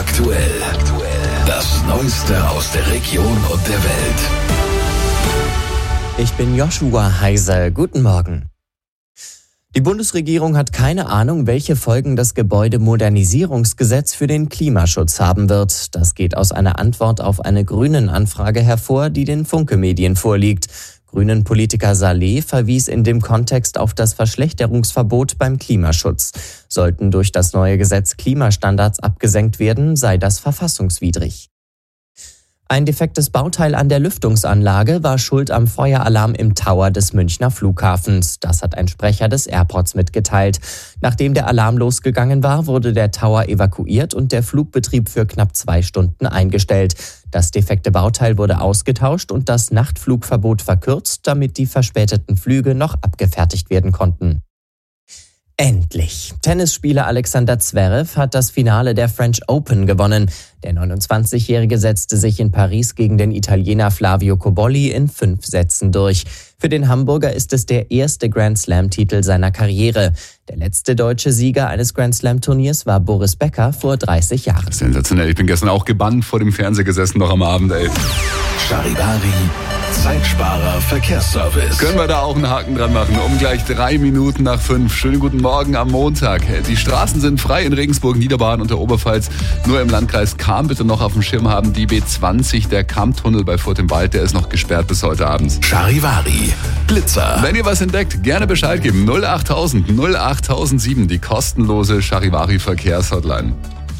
aktuell. Das Neueste aus der Region und der Welt. Ich bin Joshua Heise. Guten Morgen. Die Bundesregierung hat keine Ahnung, welche Folgen das Gebäudemodernisierungsgesetz für den Klimaschutz haben wird. Das geht aus einer Antwort auf eine Grünen-Anfrage hervor, die den Funke-Medien vorliegt. Grünen-Politiker Saleh verwies in dem Kontext auf das Verschlechterungsverbot beim Klimaschutz. Sollten durch das neue Gesetz Klimastandards abgesenkt werden, sei das verfassungswidrig. Ein defektes Bauteil an der Lüftungsanlage war schuld am Feueralarm im Tower des Münchner Flughafens. Das hat ein Sprecher des Airports mitgeteilt. Nachdem der Alarm losgegangen war, wurde der Tower evakuiert und der Flugbetrieb für knapp 2 Stunden eingestellt. Das defekte Bauteil wurde ausgetauscht und das Nachtflugverbot verkürzt, damit die verspäteten Flüge noch abgefertigt werden konnten. Endlich! Tennisspieler Alexander Zverev hat das Finale der French Open gewonnen. Der 29-Jährige setzte sich in Paris gegen den Italiener Flavio Cobolli in 5 Sätzen durch. Für den Hamburger ist es der erste Grand-Slam-Titel seiner Karriere. Der letzte deutsche Sieger eines Grand-Slam-Turniers war Boris Becker vor 30 Jahren. Sensationell, ich bin gestern auch gebannt vor dem Fernseher gesessen, noch am Abend, ey. Charivari, Zeitsparer Verkehrsservice. Können wir da auch einen Haken dran machen? Um gleich 3 Minuten nach 5. Schönen guten Morgen am Montag. Die Straßen sind frei in Regensburg, Niederbayern und der Oberpfalz. Nur im Landkreis Cham bitte noch auf dem Schirm haben. Die B20, der Kammtunnel bei Furt im Wald, der ist noch gesperrt bis heute Abend. Charivari, Blitzer. Wenn ihr was entdeckt, gerne Bescheid geben. 08000 08007, die kostenlose Charivari Verkehrshotline.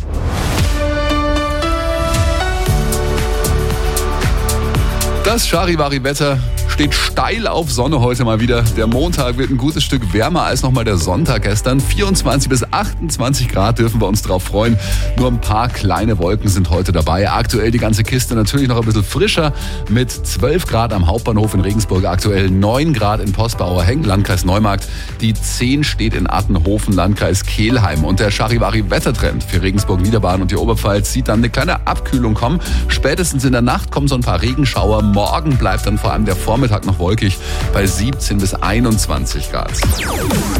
Das Charivari-Wetter steht steil auf Sonne heute mal wieder. Der Montag wird ein gutes Stück wärmer als nochmal der Sonntag gestern. 24 bis 28 Grad dürfen wir uns drauf freuen. Nur ein paar kleine Wolken sind heute dabei. Aktuell die ganze Kiste natürlich noch ein bisschen frischer mit 12 Grad am Hauptbahnhof in Regensburg. Aktuell 9 Grad in Postbauer-Henk, Landkreis Neumarkt. Die 10 steht in Attenhofen, Landkreis Kelheim. Und der Charivari-Wettertrend für Regensburg, Niederbayern und die Oberpfalz sieht dann eine kleine Abkühlung kommen. Spätestens in der Nacht kommen so ein paar Regenschauer. Morgen bleibt dann vor allem der Vormittag noch wolkig bei 17 bis 21 Grad.